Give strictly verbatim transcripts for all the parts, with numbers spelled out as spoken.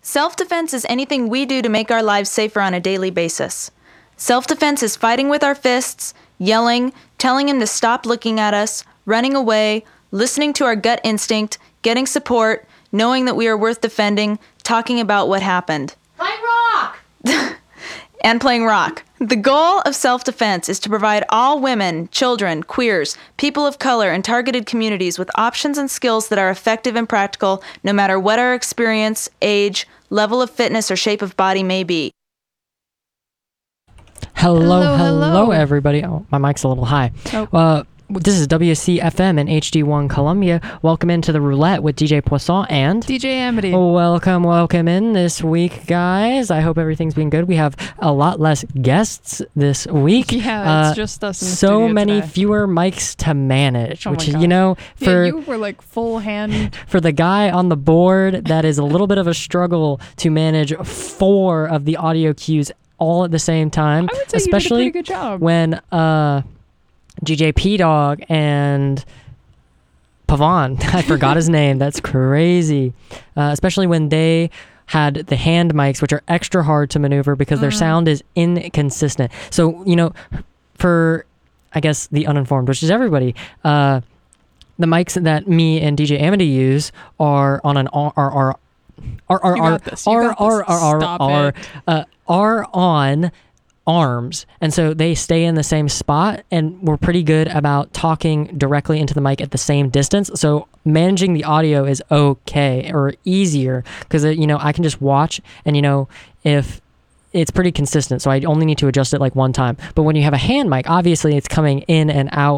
Self-defense is anything we do to make our lives safer on a daily basis. Self-defense is fighting with our fists, yelling, telling him to stop looking at us, running away, listening to our gut instinct, getting support, knowing that we are worth defending, talking about what happened. Play rock! And playing rock. The goal of self-defense is to provide all women, children, queers, people of color, and targeted communities with options and skills that are effective and practical no matter what our experience, age, level of fitness, or shape of body may be. Hello, Hello, hello, hello. everybody. Oh, my mic's a little high. Oh. Uh, this is W C F M and H D one Columbia. Welcome into the Roulette with D J Poisson and D J Amity. welcome, welcome in this week, guys. I hope everything's been good. We have a lot less guests this week. Yeah, it's Uh, just us in the so studio many today. fewer mics to manage, Oh my which is, gosh. you know, Yeah, for you were like full hand. for the guy on the board, that is a little bit of a struggle to manage four of the audio cues all at the same time, I would say especially you did a pretty good job. when uh, G J P Dog and Pavan, I forgot his name. That's crazy. Uh, especially when they had the hand mics, which are extra hard to maneuver because their Mhm. sound is inconsistent. So, you know, for, I guess, the uninformed, which is everybody, uh, the mics that me and D J Amity use are on an R R R are are You are got this. You are got are this. are Stop are it. uh, are on arms, and so they stay in the same spot, and we're pretty good about talking directly into the mic at the same distance. So managing the audio is okay or easier because you know I can just watch, and you know if it's pretty consistent, so I only need to adjust it like one time. But when you have a hand mic, obviously it's coming in and out,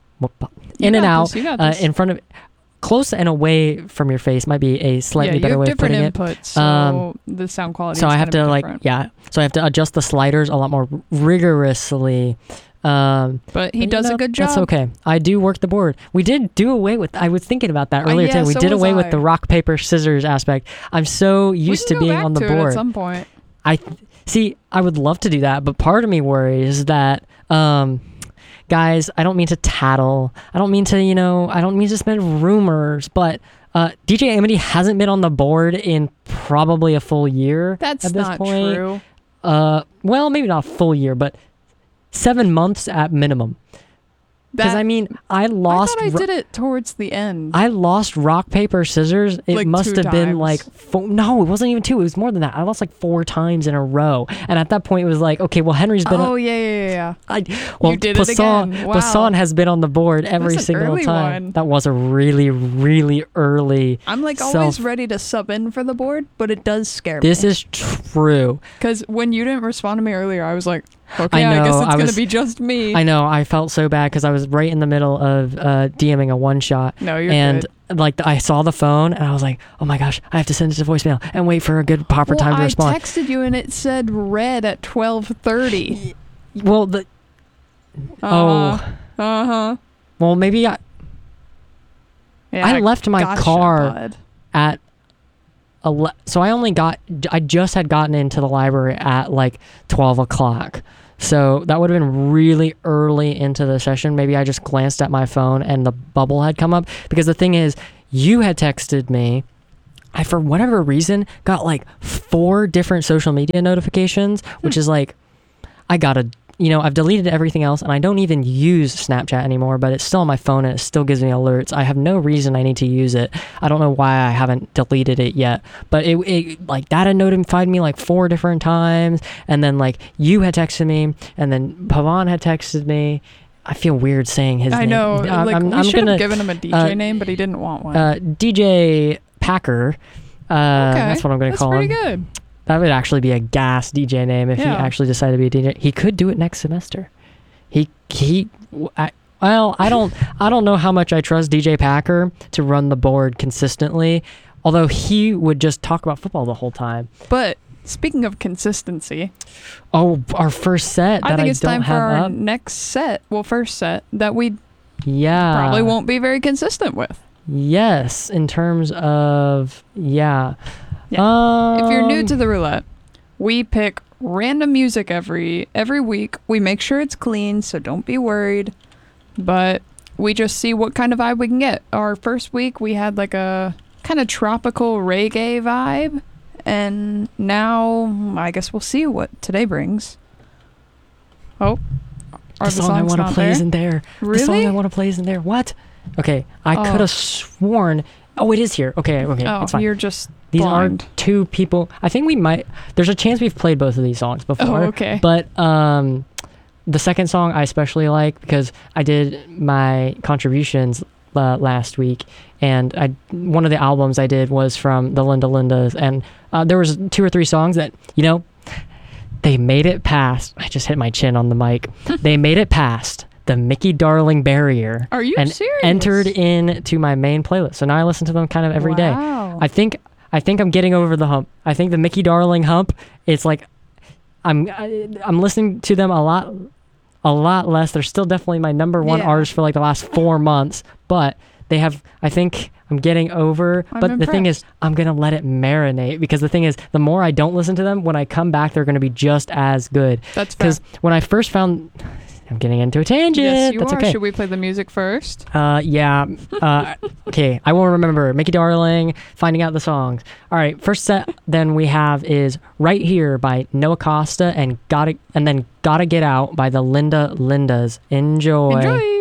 in You and got out, this, you got uh, this. in front of, close and away from your face might be a slightly yeah, better you way have of putting it. different inputs, so Um, the sound quality So is I have gonna to be like, different. yeah. So I have to adjust the sliders a lot more rigorously. Um, But he and, you does know, a good job. That's okay. I do work the board. We did do away with. I was thinking about that Uh, earlier yeah, today. We so did was away I. with the rock paper scissors aspect. I'm so We used can to go being back on the to it board. at some point. I th- see. I would love to do that, but part of me worries that, um, guys, I don't mean to tattle. I don't mean to, you know, I don't mean to spread rumors, but uh, D J Amity hasn't been on the board in probably a full year. That's at this not point. true. Uh, well, maybe not a full year, but seven months at minimum. Because That, I mean, I lost. I thought I ro- did it towards the end. I lost rock paper scissors. It Like must two have been times. like four, no, it wasn't even two. It was more than that. I lost like four times in a row, and at that point, it was like, okay, well, Henry's been. oh on, yeah, yeah, yeah. I, well, did it Poisson, again. Wow. Poisson has been on the board every That's an single early time. one. That was a really, really early. I'm like self- always ready to sub in for the board, but it does scare This me. is true. Because when you didn't respond to me earlier, I was like, okay, I I, guess know, it's I gonna was- be just me. I know. I felt so bad because I was right in the middle of uh, DMing a one shot. no, you're and good. like I saw the phone and I was like, oh my gosh, I have to send it to voicemail and wait for a good proper Well, time to I respond. texted you and it said red at twelve thirty. well, the Uh-huh. oh, Uh-huh. well maybe I, Yeah, I left my gotcha, car bud. at ele- so I only got I just had gotten into the library at like twelve o'clock. So that would have been really early into the session. Maybe I just glanced at my phone and the bubble had come up. Because the thing is, you had texted me. I, for whatever reason, got like four different social media notifications, which is like, I gotta, you know, I've deleted everything else and I don't even use Snapchat anymore, but it's still on my phone and it still gives me alerts. I have no reason I need to use it. I don't know why I haven't deleted it yet, but it, it like that had notified me like four different times. And then like you had texted me and then Pavan had texted me. I feel weird saying his I name. know. I'm, like, I'm, we I'm should gonna, have given him a D J uh, name, but he didn't want one. uh, D J Packer. Uh, okay. That's what I'm going to That's call him. pretty good. That would actually be a gas D J name if Yeah. he actually decided to be a D J. He could do it next semester. He he. I, well, I don't I don't know how much I trust D J Packer to run the board consistently. Although he would just talk about football the whole time. But speaking of consistency, Oh, our first set that I I, think it's don't time for have our up. next set. Well, first set that we Yeah, probably won't be very consistent with. Yes, in terms of yeah. Yeah. Um, If you're new to the roulette, we pick random music every every week. We make sure it's clean, so don't be worried. But we just see what kind of vibe we can get. Our first week we had like a kind of tropical reggae vibe, And now I guess we'll see what today brings. Oh, are The the, song I songs want to not play there? isn't there. The song Really? I want to play isn't there. What? Okay, I Oh. could have sworn. Oh, it is here. Okay, okay, Oh, it's fine. you're just These blind. are two people. I think we might. There's a chance we've played both of these songs before. Oh, okay. But um, the second song I especially like because I did my contributions uh, last week, and I one of the albums I did was from the Linda Lindas, and uh, there was two or three songs that you know they made it past. I just hit my chin on the mic. They made it past the Mickey Darling barrier. Are you and serious? entered into my main playlist. So now I listen to them kind of every day. Wow. I think I think I'm getting over the hump. I think the Mickey Darling hump. It's like I'm I, I'm listening to them a lot, a lot less. They're still definitely my number one Yeah. artist for like the last four months. But they have. I think I'm getting over. I'm but the thing is, impressed. I'm gonna let it marinate because the thing is, the more I don't listen to them, when I come back, they're gonna be just as good. That's fair. Because when I first found. I'm getting into a tangent. Yes, you That's are. okay. Should we play the music first? Uh, yeah. Uh, okay, I will remember. Mickey Darling, finding out the songs. All right, first set then we have is Right Here by Noah Costa and Gotta and then Gotta Get Out by the Linda Lindas. Enjoy. Enjoy.